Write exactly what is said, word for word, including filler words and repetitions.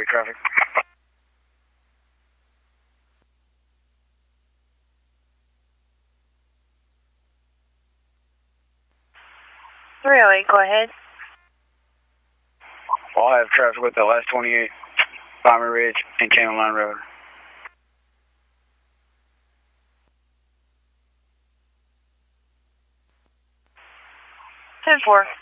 four eight traffic. three oh eight, go ahead. I'll have traffic with the last twenty-eight, Bomber Ridge and Channel Line Road. ten four.